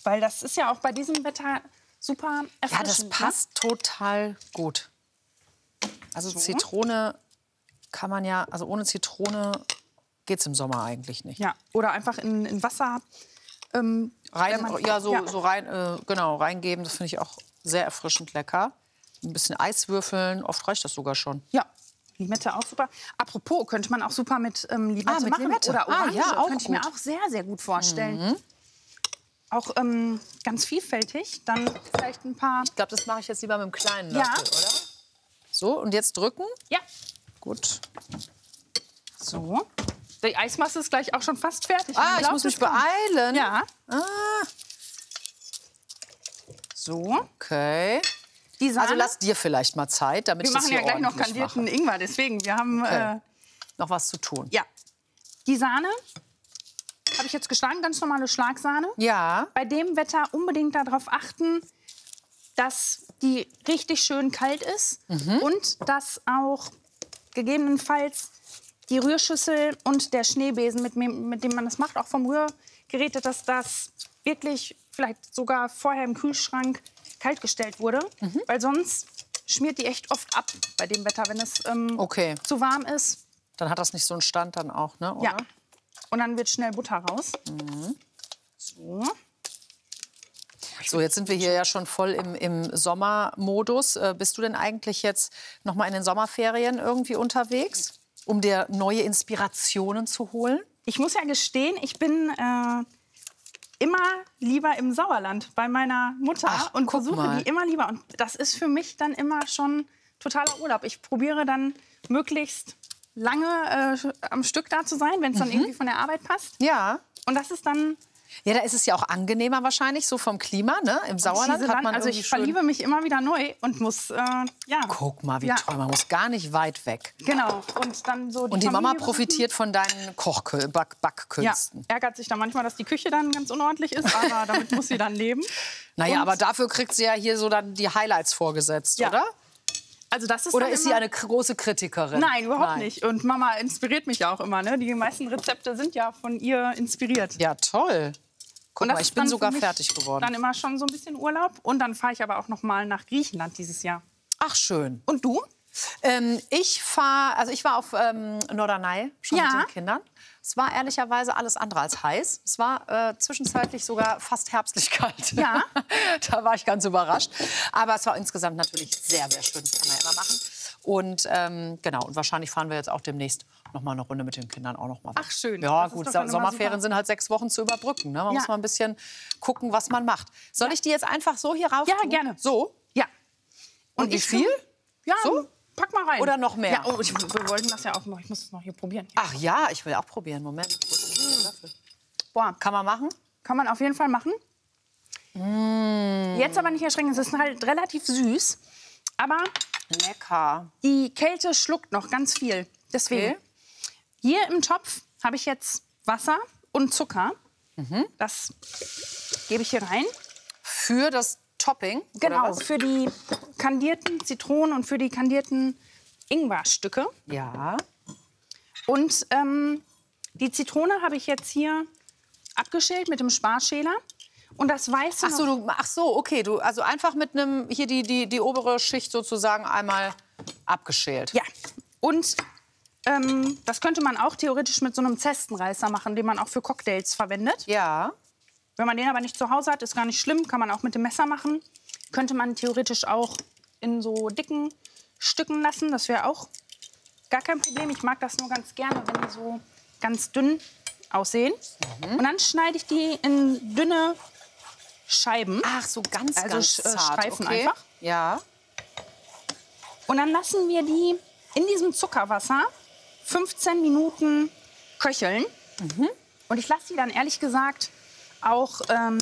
Weil das ist ja auch bei diesem Wetter super Ja, erfrischend. das passt total gut. Also So. Zitrone kann man ja, also ohne Zitrone geht es im Sommer eigentlich nicht. Ja, oder einfach in Wasser. Rein, so rein, genau, reingeben, das finde ich auch sehr erfrischend lecker. Ein bisschen Eiswürfeln, oft reicht das sogar schon. Ja, Limette auch super. Apropos, könnte man auch super mit Limette mit machen. Limette. Oder Orange, ja, auch könnte ich mir gut. auch sehr, sehr gut vorstellen. Auch ganz vielfältig. Dann vielleicht ein paar... Ich glaube, das mache ich jetzt lieber mit einem kleinen Ja. Löffel, oder? So, und jetzt drücken. Ja, Gut. so. Die Eismasse ist gleich auch schon fast fertig. Ah, ich muss mich beeilen. Ja, Ah, so. okay. Die Sahne. Also lass dir vielleicht mal Zeit, damit wir ich das machen hier ja gleich noch ordentlich kandierten mache. Ingwer, deswegen. Wir haben... Okay. Noch was zu tun. ja, die Sahne habe ich jetzt geschlagen, ganz normale Schlagsahne. Ja. Bei dem Wetter unbedingt darauf achten, dass die richtig schön kalt ist und dass auch gegebenenfalls die Rührschüssel und der Schneebesen, mit dem man das macht, auch vom Rührgerät, dass das wirklich vielleicht sogar vorher im Kühlschrank kalt gestellt wurde. Weil sonst schmiert die echt oft ab bei dem Wetter, wenn es Okay. zu warm ist. Dann hat das nicht so einen Stand dann auch, ne? Oder? Ja. Und dann wird schnell Butter raus. So. So, jetzt sind wir hier ja schon voll im Sommermodus. Bist du denn eigentlich jetzt noch mal in den Sommerferien irgendwie unterwegs, um dir neue Inspirationen zu holen? Ich muss ja gestehen, ich bin immer lieber im Sauerland bei meiner Mutter Ach, und guck besuche mal. die immer lieber. Und das ist für mich dann immer schon totaler Urlaub. Ich probiere dann möglichst lange am Stück da zu sein, wenn es dann irgendwie von der Arbeit passt. Ja. Und das ist dann Ja, da ist es ja auch angenehmer wahrscheinlich, so vom Klima, ne? Im Sauerland diese hat man also irgendwie ich schön... verliebe mich immer wieder neu und muss, ja. Guck mal, wie Ja. toll. Man muss gar nicht weit weg. Genau. Und dann so Und die Mama Familie profitiert von deinen Ja, Backkünsten. ärgert sich dann manchmal, dass die Küche dann ganz unordentlich ist, aber damit muss sie dann leben. Naja, Und- aber dafür kriegt sie ja hier so dann die Highlights vorgesetzt, Ja. oder? Also das ist Oder dann ist sie immer- eine große Kritikerin? Nein, überhaupt nicht. Und Mama inspiriert mich ja auch immer. Ne? Die meisten Rezepte sind ja von ihr inspiriert. Ja, toll. Guck Und das mal, ich ist bin dann sogar für mich fertig geworden. Dann immer schon so ein bisschen Urlaub. Und dann fahre ich aber auch noch mal nach Griechenland dieses Jahr. Ach, schön. Und du? Ich war auf Norderney schon Ja. mit den Kindern. Es war ehrlicherweise alles andere als heiß. Es war zwischenzeitlich sogar fast herbstlich kalt. Ja. Da war ich ganz überrascht. Aber es war insgesamt natürlich sehr, sehr schön. Das kann man ja immer machen. Und genau, und wahrscheinlich fahren wir jetzt auch demnächst noch mal eine Runde mit den Kindern auch noch mal. Ach, schön. Ja, Das ist gut, doch dann immer Sommerferien super. sind halt 6 Wochen zu überbrücken. Ne? Man Ja. muss mal ein bisschen gucken, was man macht. Soll ich die jetzt einfach so hier rauf Ja, tun? gerne. So? Ja. Und wie ich- viel? Ja, So? pack mal rein. Oder noch mehr? Ja, oh, wir wollten das ja auch noch. Ich muss es noch hier probieren. Ach ja, ich will auch probieren. Moment. Wo ist denn der Löffel? Boah, Kann man machen? kann man auf jeden Fall machen. Jetzt aber nicht erschrecken. Es ist halt relativ süß. Aber Lecker. die Kälte schluckt noch ganz viel. Deswegen. Okay. Hier im Topf habe ich jetzt Wasser und Zucker. Das gebe ich hier rein. Für das Topping? Genau, Oder was? für die kandierten Zitronen und für die kandierten Ingwerstücke. Ja. Und die Zitrone habe ich jetzt hier abgeschält mit dem Sparschäler. Und das Weiße Ach so, okay. Du, also einfach mit einem, hier die obere Schicht sozusagen einmal abgeschält. Ja, und das könnte man auch theoretisch mit so einem Zestenreißer machen, den man auch für Cocktails verwendet. Ja. Wenn man den aber nicht zu Hause hat, ist gar nicht schlimm, kann man auch mit dem Messer machen. Könnte man theoretisch auch in so dicken Stücken lassen, das wäre auch gar kein Problem. Ich mag das nur ganz gerne, wenn die so ganz dünn aussehen. Und dann schneide ich die in dünne Scheiben. Ach, so ganz, Also ganz zart. Streifen okay. einfach. Ja. Und dann lassen wir die in diesem Zuckerwasser 15 Minuten köcheln. Und ich lasse die dann ehrlich gesagt auch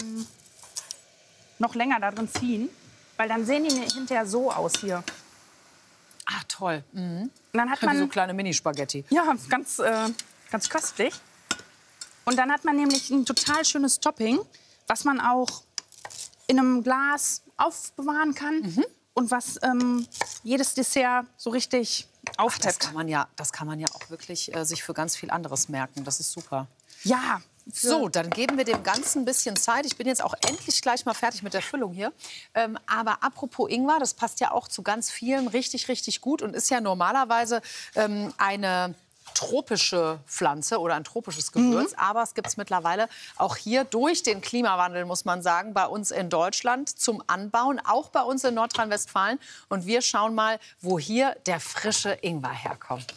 noch länger da drin ziehen. Weil dann sehen die hinterher so aus hier. Ach, toll. Mhm. Und dann hat Wie so man, kleine Mini-Spaghetti. ja, ganz, ganz köstlich. Und dann hat man nämlich ein total schönes Topping, was man auch in einem Glas aufbewahren kann. Und was jedes Dessert so richtig Das aufpeppt. kann man ja auch wirklich sich für ganz viel anderes merken. Das ist super. Ja, So, dann geben wir dem Ganzen ein bisschen Zeit. Ich bin jetzt auch endlich gleich mal fertig mit der Füllung hier. Aber apropos Ingwer, das passt ja auch zu ganz vielen richtig, richtig gut und ist ja normalerweise eine tropische Pflanze oder ein tropisches Gewürz. Aber es gibt es mittlerweile auch hier durch den Klimawandel, muss man sagen, bei uns in Deutschland zum Anbauen, auch bei uns in Nordrhein-Westfalen. Und wir schauen mal, wo hier der frische Ingwer herkommt.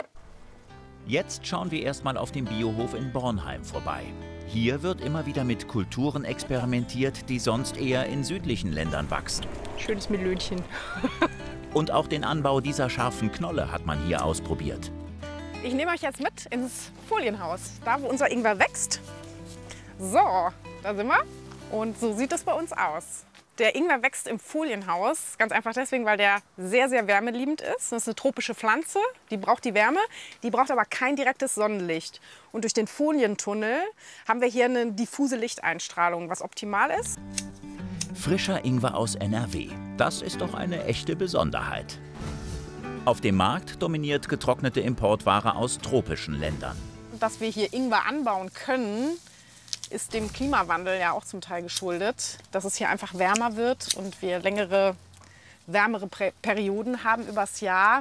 Jetzt schauen wir erstmal auf dem Biohof in Bornheim vorbei. Hier wird immer wieder mit Kulturen experimentiert, die sonst eher in südlichen Ländern wachsen. Schönes Melönchen. Und auch den Anbau dieser scharfen Knolle hat man hier ausprobiert. Ich nehme euch jetzt mit ins Folienhaus, da wo unser Ingwer wächst. So, da sind wir. Und so sieht es bei uns aus. Der Ingwer wächst im Folienhaus, ganz einfach deswegen, weil der sehr, sehr wärmeliebend ist. Das ist eine tropische Pflanze, die braucht die Wärme, die braucht aber kein direktes Sonnenlicht. Und durch den Folientunnel haben wir hier eine diffuse Lichteinstrahlung, was optimal ist. Frischer Ingwer aus NRW, das ist doch eine echte Besonderheit. Auf dem Markt dominiert getrocknete Importware aus tropischen Ländern. Dass wir hier Ingwer anbauen können, ist dem Klimawandel ja auch zum Teil geschuldet, dass es hier einfach wärmer wird und wir längere, wärmere Perioden haben übers Jahr,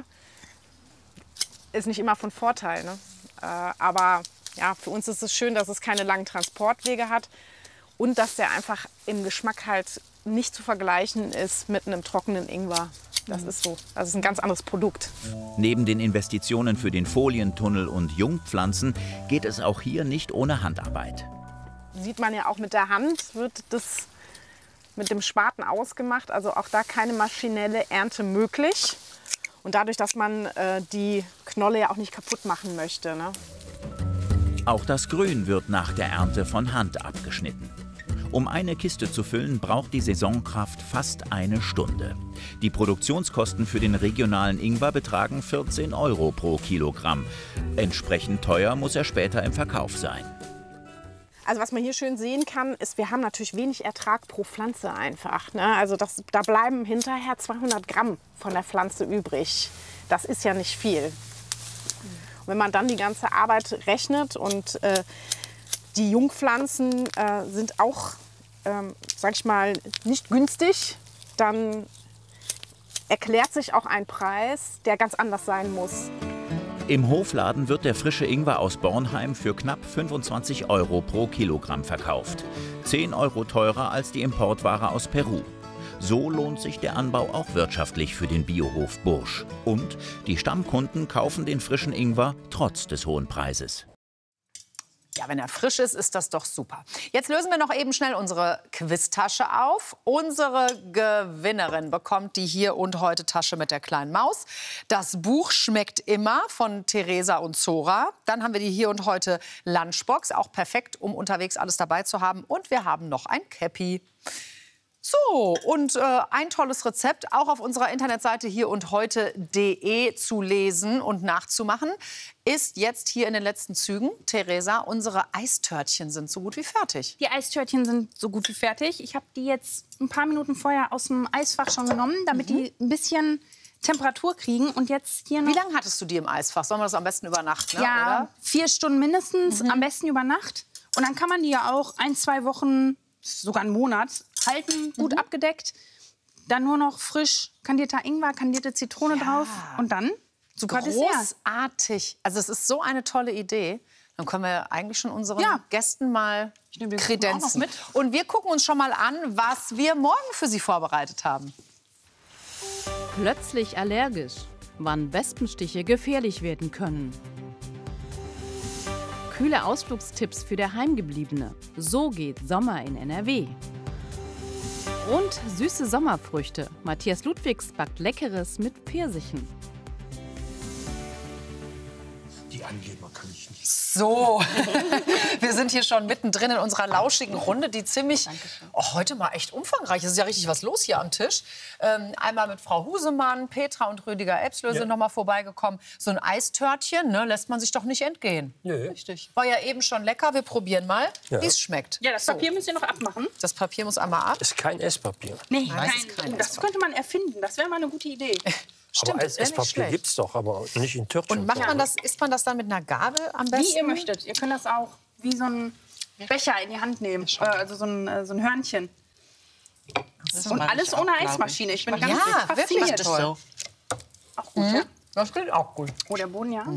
ist nicht immer von Vorteil. Ne? Aber ja, für uns ist es schön, dass es keine langen Transportwege hat und dass der einfach im Geschmack halt nicht zu vergleichen ist mit einem trockenen Ingwer. Das ist so. Das ist ein ganz anderes Produkt. Neben den Investitionen für den Folientunnel und Jungpflanzen geht es auch hier nicht ohne Handarbeit. Sieht man ja auch mit der Hand, wird das mit dem Spaten ausgemacht. Also auch da keine maschinelle Ernte möglich. Und dadurch, dass man die Knolle ja auch nicht kaputt machen möchte. Ne? Auch das Grün wird nach der Ernte von Hand abgeschnitten. Um eine Kiste zu füllen, braucht die Saisonkraft fast eine Stunde. Die Produktionskosten für den regionalen Ingwer betragen 14 € pro Kilogramm. Entsprechend teuer muss er später im Verkauf sein. Also was man hier schön sehen kann, ist, wir haben natürlich wenig Ertrag pro Pflanze einfach. Ne? Also da bleiben hinterher 200 Gramm von der Pflanze übrig. Das ist ja nicht viel. Und wenn man dann die ganze Arbeit rechnet und die Jungpflanzen sind auch, sag ich mal, nicht günstig, dann erklärt sich auch ein Preis, der ganz anders sein muss. Im Hofladen wird der frische Ingwer aus Bornheim für knapp 25 € pro Kilogramm verkauft. 10 € teurer als die Importware aus Peru. So lohnt sich der Anbau auch wirtschaftlich für den Biohof Bursch. Und die Stammkunden kaufen den frischen Ingwer trotz des hohen Preises. Ja, wenn er frisch ist, ist das doch super. Jetzt lösen wir noch eben schnell unsere Quiztasche auf. Unsere Gewinnerin bekommt die Hier und Heute Tasche mit der kleinen Maus. Das Buch Schmeckt immer von Theresa und Zora. Dann haben wir die Hier und Heute Lunchbox, auch perfekt, um unterwegs alles dabei zu haben. Und wir haben noch ein Cappy. So, und ein tolles Rezept, auch auf unserer Internetseite hierundheute.de zu lesen und nachzumachen, ist jetzt hier in den letzten Zügen. Theresa, unsere Eistörtchen sind so gut wie fertig. Die Eistörtchen sind so gut wie fertig. Ich habe die jetzt ein paar Minuten vorher aus dem Eisfach schon genommen, damit die ein bisschen Temperatur kriegen. Und jetzt hier noch. Wie lange hattest du die im Eisfach? Sollen wir das am besten über Nacht? Ne, ja, oder? 4 Stunden mindestens, am besten über Nacht. Und dann kann man die ja auch 1, 2 Wochen, sogar einen Monat halten, gut abgedeckt. Dann nur noch frisch kandierter Ingwer, kandierte Zitrone drauf und dann super Dessert. Großartig. Also es ist so eine tolle Idee. Dann können wir eigentlich schon unseren Gästen mal kredenzen. mit. Und wir gucken uns schon mal an, was wir morgen für sie vorbereitet haben. Plötzlich allergisch. Wann Wespenstiche gefährlich werden können. Kühle Ausflugstipps für Daheimgebliebene. So geht Sommer in NRW. Und süße Sommerfrüchte. Matthias Ludwigs backt Leckeres mit Pfirsichen. Die Angeber kann ich nicht. So, wir sind hier schon mittendrin in unserer lauschigen Runde, die ziemlich, heute mal echt umfangreich ist. Es ist ja richtig was los hier am Tisch. Einmal mit Frau Husemann, Petra und Rüdiger Elbslö sind noch mal vorbeigekommen. So ein Eistörtchen, ne, lässt man sich doch nicht entgehen. Nö. Richtig. War ja eben schon lecker. Wir probieren mal, wie es schmeckt. Ja, das Papier müsst ihr noch abmachen. Das Papier muss einmal ab. Ist kein Esspapier. Nee, Nein, das ist kein das könnte man erfinden. Das wäre mal eine gute Idee. Stimmt, aber als das wär nicht Esspapier schlecht. gibt's doch, aber nicht in Törtchen. Und macht man das, isst man das dann mit einer Gabel am besten? Wie ihr möchtet. Ihr könnt das auch wie so ein Becher in die Hand nehmen. Also so ein Hörnchen. Und alles ohne Eismaschine. Ich bin ganz fasziniert. toll. Auch gut, ja? Das klingt auch gut. Oh, der Boden, ja.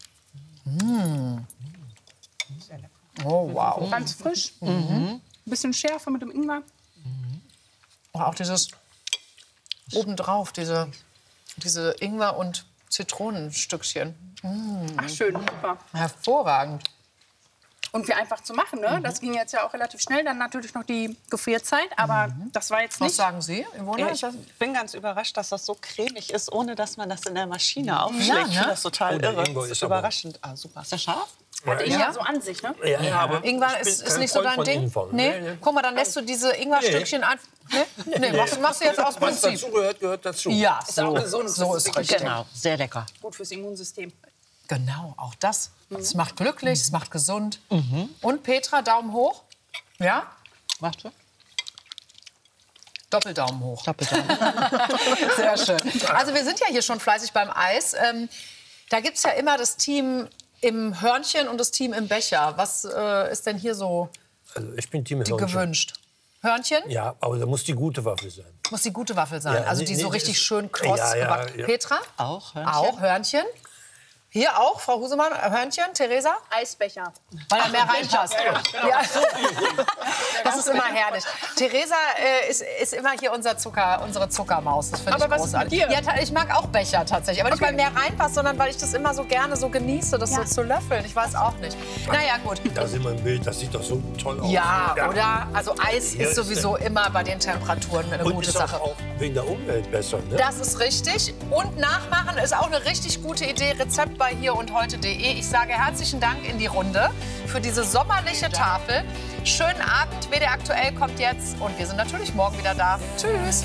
Oh, wow. Ganz frisch. Ein bisschen Schärfe mit dem Ingwer. Oh, auch dieses obendrauf, diese Ingwer- und Zitronenstückchen. Ach, schön, super. Hervorragend. Und wie einfach zu machen, ne? Das ging jetzt ja auch relativ schnell. Dann natürlich noch die Gefrierzeit, aber das war jetzt Was nicht... sagen Sie, Ivona? Ich bin ganz überrascht, dass das so cremig ist, ohne dass man das in der Maschine aufschlägt. Ja, Ich finde das total der irre. Ingwer Das ist ist aber- überraschend. Ah, super. Ist der scharf? Hat Ingwer so an sich, ne? Ja, aber Ingwer ich bin ist kein nicht so Freund dein von Ding? Ingwer. Nee? Guck mal, dann lässt du diese Ingwerstückchen einfach... Nee, machst du jetzt aus Was Prinzip. dazu gehört, gehört dazu. Ja, auch gesund. so ist richtig. Genau. Sehr lecker. Gut fürs Immunsystem. Genau, auch das. Es macht glücklich, es macht gesund. Und Petra, Daumen hoch? Ja? Machst du? Doppeldaumen hoch. Doppeldaumen. Sehr schön. Also wir sind ja hier schon fleißig beim Eis. Da gibt es ja immer das Team im Hörnchen und das Team im Becher. Was ist denn hier so Also ich bin Team Hörnchen. gewünscht? Hörnchen? Ja, aber da muss die gute Waffel sein. Muss die gute Waffel sein. Ja, also die nee, so das richtig ist- schön kross Ja, ja, gebacken. ja. Petra? Auch Hörnchen? Auch Hörnchen. Hier auch, Frau Husemann, Hörnchen, Theresa? Eisbecher. Weil da mehr reinpasst. Ja. Das ist immer herrlich. Theresa ist immer hier unsere Zuckermaus. Das finde ich Aber was ist mit großartig. dir? Ja, ich mag auch Becher tatsächlich. Aber nicht, weil mehr reinpasst, sondern weil ich das immer so gerne so genieße, das so zu löffeln. Ich weiß auch nicht. Naja, gut. Da sind wir im Bild, das sieht doch so toll aus. Ja, oder? Also Eis Hier ist ist sowieso immer bei den Temperaturen eine Und gute ist Sache. auch wegen der Umwelt besser, ne? Das ist richtig. Und nachmachen ist auch eine richtig gute Idee. Rezept bei hierundheute.de. Ich sage herzlichen Dank in die Runde für diese sommerliche Tafel. Schönen Abend. WDR aktuell kommt jetzt. Und wir sind natürlich morgen wieder da. Tschüss.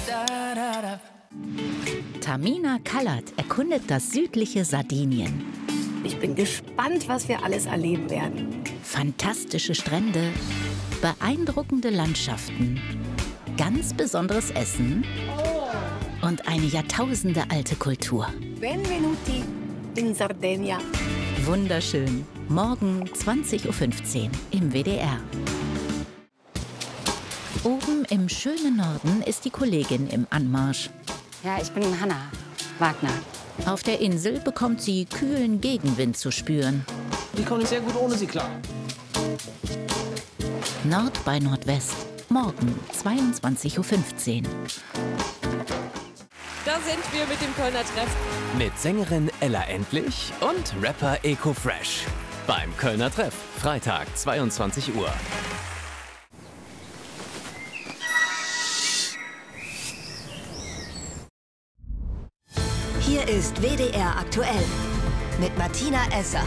Tamina Kallert erkundet das südliche Sardinien. Ich bin gespannt, was wir alles erleben werden. Fantastische Strände, beeindruckende Landschaften, ganz besonderes Essen und eine jahrtausendealte Kultur. Benvenuti in Sardegna. Wunderschön. Morgen 20:15 Uhr im WDR. Oben im schönen Norden ist die Kollegin im Anmarsch. Ja, ich bin Hanna Wagner. Auf der Insel bekommt sie kühlen Gegenwind zu spüren. Wie komme ich sehr gut ohne Sie klar? Nord bei Nordwest. Morgen 22:15 Uhr. Da sind wir mit dem Kölner Treff. Mit Sängerin Ella Endlich und Rapper Eko Fresh. Beim Kölner Treff, Freitag, 22 Uhr. Hier ist WDR aktuell mit Martina Esser.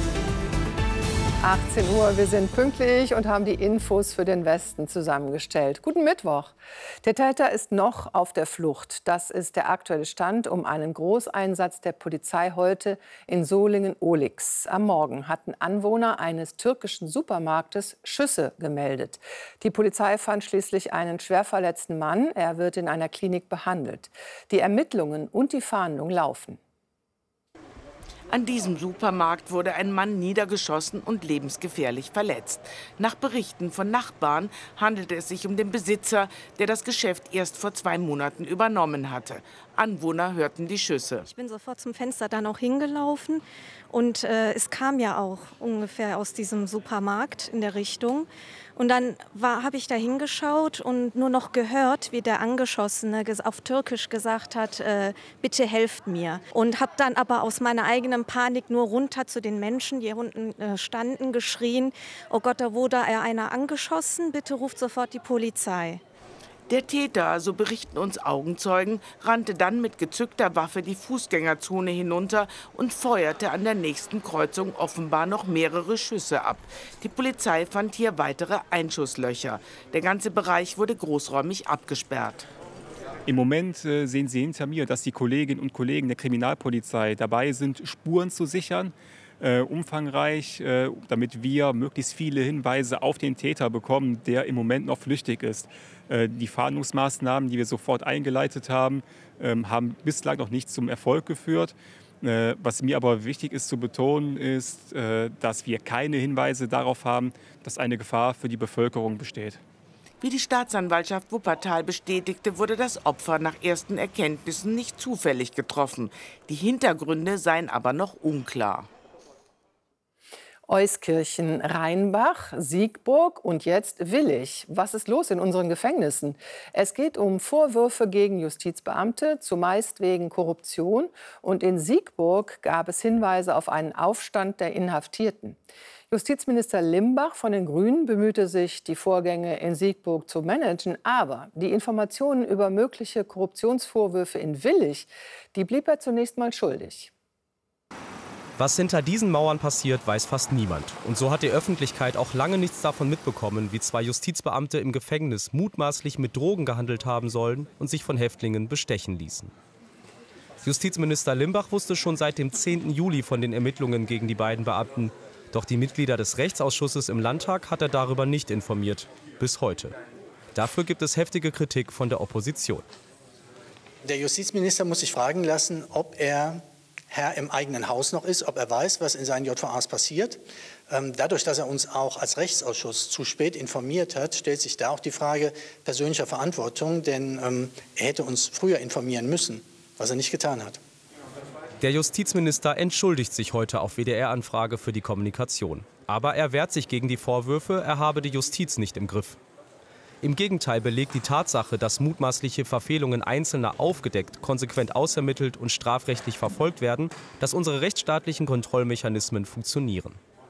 18 Uhr, wir sind pünktlich und haben die Infos für den Westen zusammengestellt. Guten Mittwoch. Der Täter ist noch auf der Flucht. Das ist der aktuelle Stand um einen Großeinsatz der Polizei heute in Solingen-Ohlix. Am Morgen hatten Anwohner eines türkischen Supermarktes Schüsse gemeldet. Die Polizei fand schließlich einen schwer verletzten Mann. Er wird in einer Klinik behandelt. Die Ermittlungen und die Fahndung laufen. An diesem Supermarkt wurde ein Mann niedergeschossen und lebensgefährlich verletzt. Nach Berichten von Nachbarn handelte es sich um den Besitzer, der das Geschäft erst vor 2 Monaten übernommen hatte. Anwohner hörten die Schüsse. Ich bin sofort zum Fenster dann auch hingelaufen und es kam ja auch ungefähr aus diesem Supermarkt in der Richtung. Und dann habe ich da hingeschaut und nur noch gehört, wie der Angeschossene auf Türkisch gesagt hat, bitte helft mir. Und habe dann aber aus meiner eigenen Panik nur runter zu den Menschen, die unten standen, geschrien, oh Gott, da wurde einer angeschossen, bitte ruft sofort die Polizei. Der Täter, so berichten uns Augenzeugen, rannte dann mit gezückter Waffe die Fußgängerzone hinunter und feuerte an der nächsten Kreuzung offenbar noch mehrere Schüsse ab. Die Polizei fand hier weitere Einschusslöcher. Der ganze Bereich wurde großräumig abgesperrt. Im Moment sehen Sie hinter mir, dass die Kolleginnen und Kollegen der Kriminalpolizei dabei sind, Spuren zu sichern. Umfangreich, damit wir möglichst viele Hinweise auf den Täter bekommen, der im Moment noch flüchtig ist. Die Fahndungsmaßnahmen, die wir sofort eingeleitet haben, haben bislang noch nicht zum Erfolg geführt. Was mir aber wichtig ist zu betonen, ist, dass wir keine Hinweise darauf haben, dass eine Gefahr für die Bevölkerung besteht. Wie die Staatsanwaltschaft Wuppertal bestätigte, wurde das Opfer nach ersten Erkenntnissen nicht zufällig getroffen. Die Hintergründe seien aber noch unklar. Euskirchen, Rheinbach, Siegburg und jetzt Willich. Was ist los in unseren Gefängnissen? Es geht um Vorwürfe gegen Justizbeamte, zumeist wegen Korruption. Und in Siegburg gab es Hinweise auf einen Aufstand der Inhaftierten. Justizminister Limbach von den Grünen bemühte sich, die Vorgänge in Siegburg zu managen. Aber die Informationen über mögliche Korruptionsvorwürfe in Willich, die blieb er zunächst mal schuldig. Was hinter diesen Mauern passiert, weiß fast niemand. Und so hat die Öffentlichkeit auch lange nichts davon mitbekommen, wie 2 Justizbeamte im Gefängnis mutmaßlich mit Drogen gehandelt haben sollen und sich von Häftlingen bestechen ließen. Justizminister Limbach wusste schon seit dem 10. Juli von den Ermittlungen gegen die beiden Beamten. Doch die Mitglieder des Rechtsausschusses im Landtag hat er darüber nicht informiert. Bis heute. Dafür gibt es heftige Kritik von der Opposition. Der Justizminister muss sich fragen lassen, ob er Herr im eigenen Haus noch ist, ob er weiß, was in seinen JVAs passiert. Dadurch, dass er uns auch als Rechtsausschuss zu spät informiert hat, stellt sich da auch die Frage persönlicher Verantwortung, denn er hätte uns früher informieren müssen, was er nicht getan hat. Der Justizminister entschuldigt sich heute auf WDR-Anfrage für die Kommunikation. Aber er wehrt sich gegen die Vorwürfe, er habe die Justiz nicht im Griff. Im Gegenteil belegt die Tatsache, dass mutmaßliche Verfehlungen Einzelner aufgedeckt, konsequent ausermittelt und strafrechtlich verfolgt werden, dass unsere rechtsstaatlichen Kontrollmechanismen funktionieren.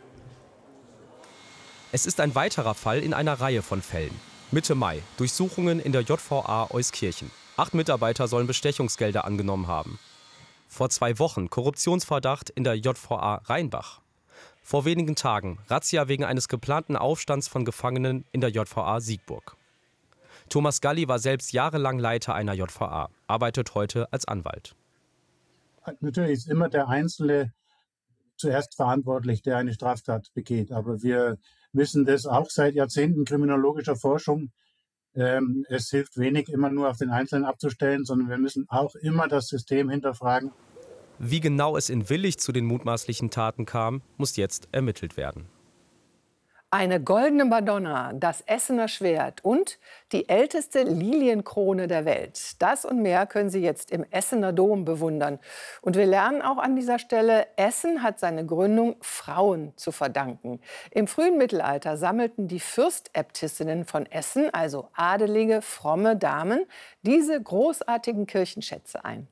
Es ist ein weiterer Fall in einer Reihe von Fällen. Mitte Mai, Durchsuchungen in der JVA Euskirchen. 8 Mitarbeiter sollen Bestechungsgelder angenommen haben. Vor 2 Wochen Korruptionsverdacht in der JVA Rheinbach. Vor wenigen Tagen Razzia wegen eines geplanten Aufstands von Gefangenen in der JVA Siegburg. Thomas Galli war selbst jahrelang Leiter einer JVA, arbeitet heute als Anwalt. Natürlich ist immer der Einzelne zuerst verantwortlich, der eine Straftat begeht. Aber wir wissen das auch seit Jahrzehnten kriminologischer Forschung. Es hilft wenig, immer nur auf den Einzelnen abzustellen, sondern wir müssen auch immer das System hinterfragen. Wie genau es in Willich zu den mutmaßlichen Taten kam, muss jetzt ermittelt werden. Eine goldene Madonna, das Essener Schwert und die älteste Lilienkrone der Welt. Das und mehr können Sie jetzt im Essener Dom bewundern. Und wir lernen auch an dieser Stelle, Essen hat seine Gründung Frauen zu verdanken. Im frühen Mittelalter sammelten die Fürstäbtissinnen von Essen, also adelige, fromme Damen, diese großartigen Kirchenschätze ein.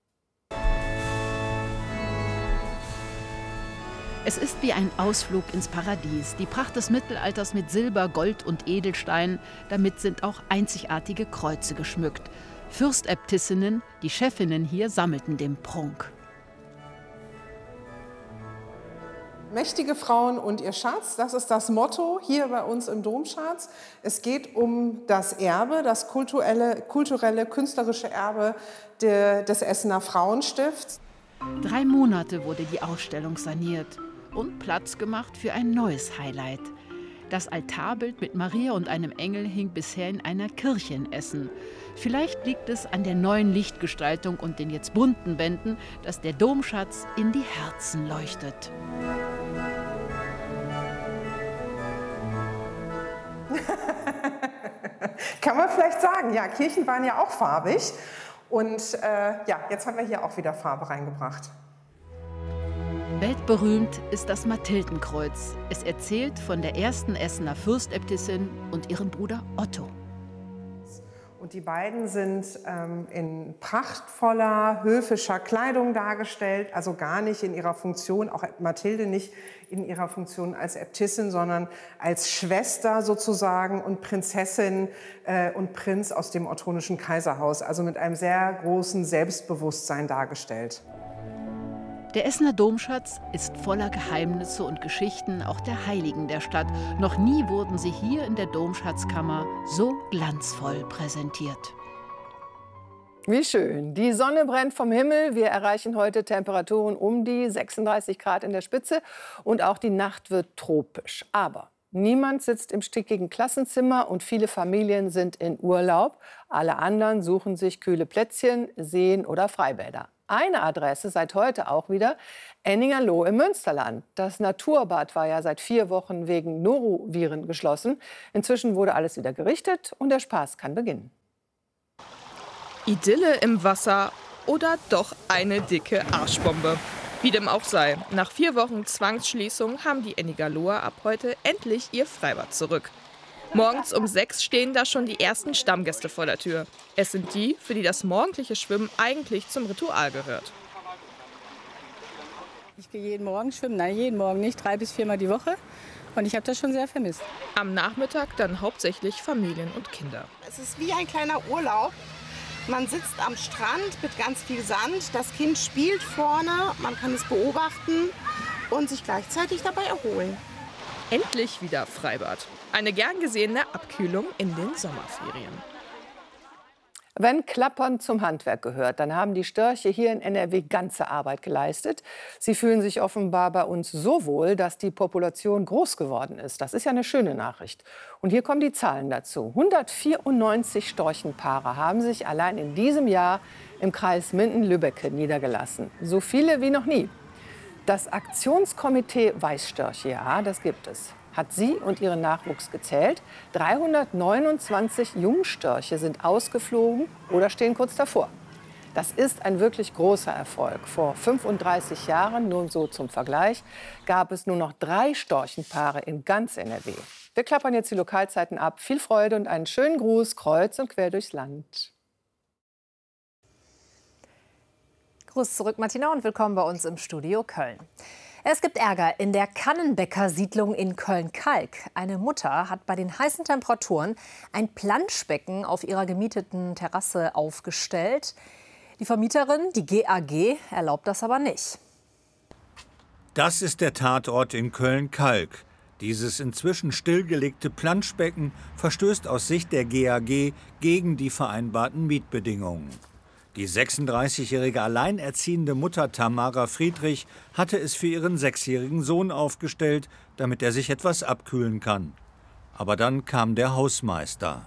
Es ist wie ein Ausflug ins Paradies. Die Pracht des Mittelalters mit Silber, Gold und Edelstein. Damit sind auch einzigartige Kreuze geschmückt. Fürstäbtissinnen, die Chefinnen hier, sammelten den Prunk. Mächtige Frauen und ihr Schatz, das ist das Motto hier bei uns im Domschatz. Es geht um das Erbe, das kulturelle, künstlerische Erbe des Essener Frauenstifts. 3 Monate wurde die Ausstellung saniert und Platz gemacht für ein neues Highlight. Das Altarbild mit Maria und einem Engel hing bisher in einer Kirche in Essen. Vielleicht liegt es an der neuen Lichtgestaltung und den jetzt bunten Wänden, dass der Domschatz in die Herzen leuchtet. Kann man vielleicht sagen, ja, Kirchen waren ja auch farbig. Und ja, jetzt haben wir hier auch wieder Farbe reingebracht. Weltberühmt ist das Mathildenkreuz. Es erzählt von der ersten Essener Fürstäbtissin und ihrem Bruder Otto. Und die beiden sind in prachtvoller, höfischer Kleidung dargestellt, also gar nicht in ihrer Funktion, auch Mathilde nicht in ihrer Funktion als Äbtissin, sondern als Schwester sozusagen und Prinzessin und Prinz aus dem ottonischen Kaiserhaus, also mit einem sehr großen Selbstbewusstsein dargestellt. Der Essener Domschatz ist voller Geheimnisse und Geschichten auch der Heiligen der Stadt. Noch nie wurden sie hier in der Domschatzkammer so glanzvoll präsentiert. Wie schön. Die Sonne brennt vom Himmel. Wir erreichen heute Temperaturen um die 36 Grad in der Spitze. Und auch die Nacht wird tropisch. Aber niemand sitzt im stickigen Klassenzimmer und viele Familien sind in Urlaub. Alle anderen suchen sich kühle Plätzchen, Seen oder Freibäder. eine Adresse seit heute auch wieder Enningerloh im Münsterland. Das Naturbad war ja seit 4 Wochen wegen Noroviren geschlossen. Inzwischen wurde alles wieder gerichtet und der Spaß kann beginnen. Idylle im Wasser oder doch eine dicke Arschbombe. Wie dem auch sei, nach 4 Wochen Zwangsschließung haben die Ennigerloher ab heute endlich ihr Freibad zurück. Morgens um 6 stehen da schon die ersten Stammgäste vor der Tür. Es sind die, für die das morgendliche Schwimmen eigentlich zum Ritual gehört. Ich gehe jeden Morgen schwimmen, nein, jeden Morgen nicht, 3 bis 4 Mal die Woche. Und ich habe das schon sehr vermisst. Am Nachmittag dann hauptsächlich Familien und Kinder. Es ist wie ein kleiner Urlaub. Man sitzt am Strand mit ganz viel Sand, das Kind spielt vorne, man kann es beobachten und sich gleichzeitig dabei erholen. Endlich wieder Freibad. Eine gern gesehene Abkühlung in den Sommerferien. Wenn Klappern zum Handwerk gehört, dann haben die Störche hier in NRW ganze Arbeit geleistet. Sie fühlen sich offenbar bei uns so wohl, dass die Population groß geworden ist. Das ist ja eine schöne Nachricht. Und hier kommen die Zahlen dazu. 194 Storchenpaare haben sich allein in diesem Jahr im Kreis Minden-Lübbecke niedergelassen. So viele wie noch nie. Das Aktionskomitee Weißstörche, ja, das gibt es, hat sie und ihren Nachwuchs gezählt. 329 Jungstörche sind ausgeflogen oder stehen kurz davor. Das ist ein wirklich großer Erfolg. Vor 35 Jahren, nur so zum Vergleich, gab es nur noch 3 Storchenpaare in ganz NRW. Wir klappern jetzt die Lokalzeiten ab. Viel Freude und einen schönen Gruß kreuz und quer durchs Land. Gruß zurück, Martina, und willkommen bei uns im Studio Köln. Es gibt Ärger in der Kannenbecker Siedlung in Köln-Kalk. Eine Mutter hat bei den heißen Temperaturen ein Planschbecken auf ihrer gemieteten Terrasse aufgestellt. Die Vermieterin, die GAG, erlaubt das aber nicht. Das ist der Tatort in Köln-Kalk. Dieses inzwischen stillgelegte Planschbecken verstößt aus Sicht der GAG gegen die vereinbarten Mietbedingungen. Die 36-jährige alleinerziehende Mutter Tamara Friedrich hatte es für ihren 6-jährigen Sohn aufgestellt, damit er sich etwas abkühlen kann. Aber dann kam der Hausmeister.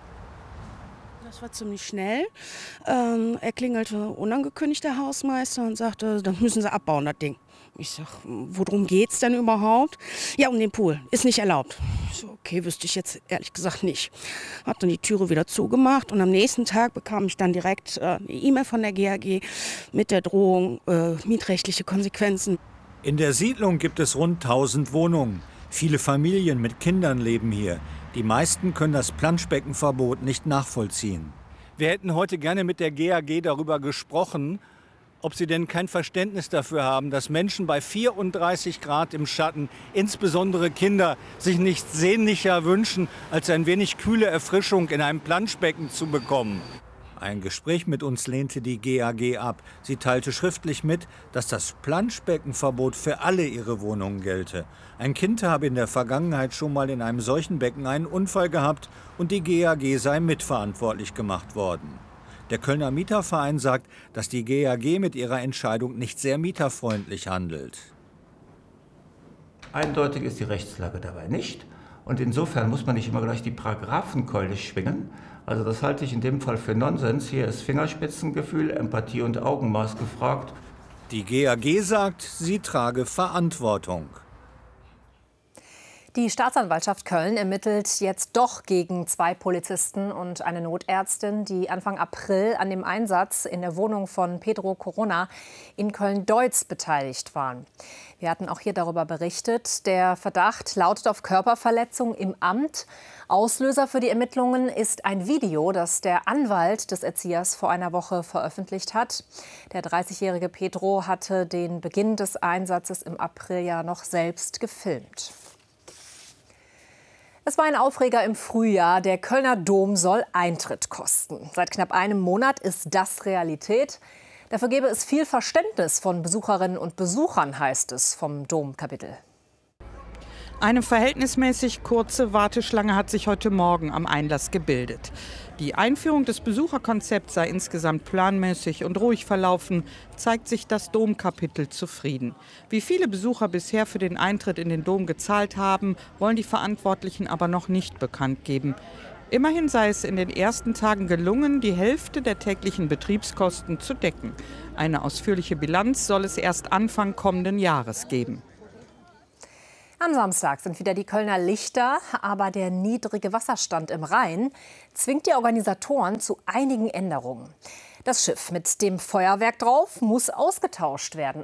Das war ziemlich schnell. Er klingelte unangekündigt, der Hausmeister, und sagte, dann müssen Sie abbauen, das Ding. Ich sag, worum geht's denn überhaupt? Ja, um den Pool. Ist nicht erlaubt. Ich so, okay, wüsste ich jetzt ehrlich gesagt nicht. Hab dann die Türe wieder zugemacht und am nächsten Tag bekam ich dann direkt eine E-Mail von der GAG mit der Drohung, mietrechtliche Konsequenzen. In der Siedlung gibt es rund 1000 Wohnungen. Viele Familien mit Kindern leben hier. Die meisten können das Planschbeckenverbot nicht nachvollziehen. Wir hätten heute gerne mit der GAG darüber gesprochen, ob sie denn kein Verständnis dafür haben, dass Menschen bei 34 Grad im Schatten, insbesondere Kinder, sich nichts sehnlicher wünschen, als ein wenig kühle Erfrischung in einem Planschbecken zu bekommen. Ein Gespräch mit uns lehnte die GAG ab. Sie teilte schriftlich mit, dass das Planschbeckenverbot für alle ihre Wohnungen gelte. Ein Kind habe in der Vergangenheit schon mal in einem solchen Becken einen Unfall gehabt und die GAG sei mitverantwortlich gemacht worden. Der Kölner Mieterverein sagt, dass die GAG mit ihrer Entscheidung nicht sehr mieterfreundlich handelt. Eindeutig ist die Rechtslage dabei nicht. Und insofern muss man nicht immer gleich die Paragraphenkeule schwingen. Also das halte ich in dem Fall für Nonsens. Hier ist Fingerspitzengefühl, Empathie und Augenmaß gefragt. Die GAG sagt, sie trage Verantwortung. Die Staatsanwaltschaft Köln ermittelt jetzt doch gegen 2 Polizisten und eine Notärztin, die Anfang April an dem Einsatz in der Wohnung von Pedro Corona in Köln-Deutz beteiligt waren. Wir hatten auch hier darüber berichtet. Der Verdacht lautet auf Körperverletzung im Amt. Auslöser für die Ermittlungen ist ein Video, das der Anwalt des Erziehers vor einer Woche veröffentlicht hat. Der 30-jährige Pedro hatte den Beginn des Einsatzes im April ja noch selbst gefilmt. Es war ein Aufreger im Frühjahr. Der Kölner Dom soll Eintritt kosten. Seit knapp einem Monat ist das Realität. Dafür gäbe es viel Verständnis von Besucherinnen und Besuchern, heißt es vom Domkapitel. Eine verhältnismäßig kurze Warteschlange hat sich heute Morgen am Einlass gebildet. Die Einführung des Besucherkonzepts sei insgesamt planmäßig und ruhig verlaufen, zeigt sich das Domkapitel zufrieden. Wie viele Besucher bisher für den Eintritt in den Dom gezahlt haben, wollen die Verantwortlichen aber noch nicht bekannt geben. Immerhin sei es in den ersten Tagen gelungen, die Hälfte der täglichen Betriebskosten zu decken. Eine ausführliche Bilanz soll es erst Anfang kommenden Jahres geben. Am Samstag sind wieder die Kölner Lichter, aber der niedrige Wasserstand im Rhein zwingt die Organisatoren zu einigen Änderungen. Das Schiff mit dem Feuerwerk drauf muss ausgetauscht werden.